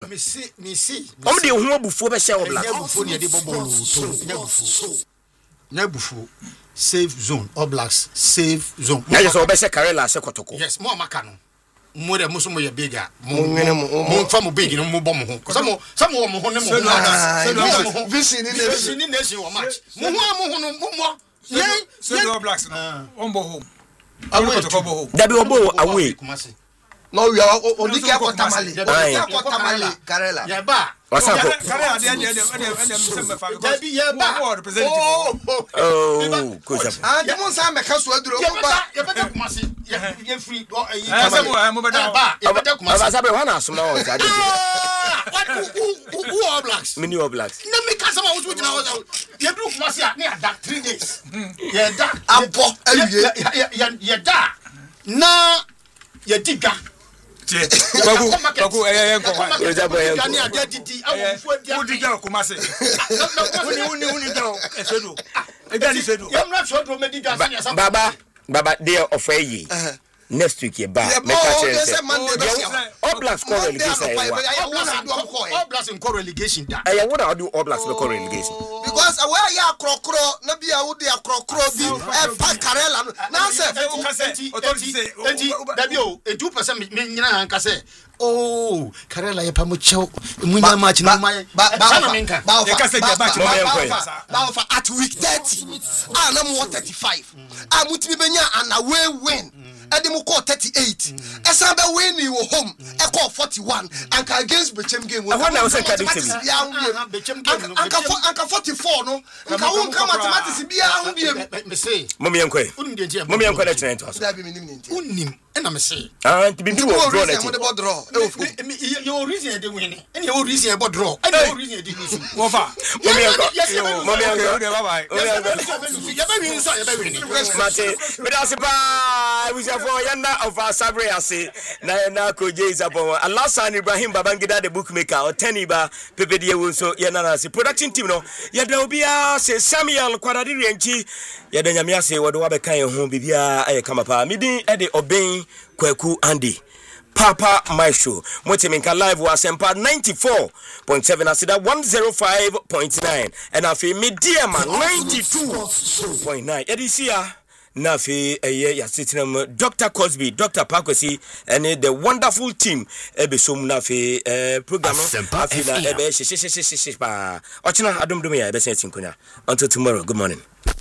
me see de ho abufuo be share Oblak abufuo ne de bobolo to abufuo safe zone Oblaks safe zone na je so be share Karela se kotoko yes mo amaka no mo de mo so mo ye bigger mo fa mo big no mo bom ho some wo mo ho ne mo vision ni nation wo match mo ho no mo ye Oblaks no ombo ho awu kotoko bo ho dabi obo away no we are only care for Tamale Karela ya ba wasako Karela de se me fa because ya ba oh koza demon sa me kaso aduro ba ya beta kumasi ya free mo beta ba ya beta kumasi asabe wana asoma o tade who Oblaks mini Oblaks na me ka sama wo so gina wo ya dru kumasi a na da 3 days ya da ampo ya da na ya diga Bagu enko ni ade didi awufu dia odi ga Kumasi uni ga esedo egani sedo ya mna so do mediga sanya sa baba dey of yi next week ba me ka chance Oblaks call relegation Oblaks in relegation da I want to do Oblaks be call relegation because where ya krokro na bia wo dey krokro bi e pa Karela na say enti dabi o 2% me nyina hanka say oh Karela ye pa mo chew munya match no mai ba at week 30 na mo 35 mutimi benya and away win Edimu call 38. Esambe win wo home. E call 41. Anka against Bechem game. Anka 44 no. Anka won ka mathematics bia ho bia. Me say. Mommy enko. Mommy enko na trend to us. Unim. Ena me say. Tibintu wo draw na ti. Your reason e dey win. Any your reason e bo draw. Any your reason e dey lose. Wo fa. Mommy enko. Mommy enko. Bye bye. You be win so you be win. Mate. Me da se pa. We say for yanda of our sabre ase. Na ko Jeza po. Alasan Ibrahim Babangida the bookmaker or Teniba Pepedie wonso yana se production team no. Ya da obia se Samuel Kwadadiri enchi. Ya da nyame ase wodo wa be kan ho bibia aye kama pa. Midin e de Oben Kwaku Andy Papa Maestro Motiminka live was Sempa 94.7 asida 105.9 and afi media man 92.9 edisia na fi ya sitinam Dr. Cosby Dr. Pakwesi and the wonderful team ebesom na fi program afi na ebe pa ochina adumdum ya ebe sentin konya until tomorrow good morning.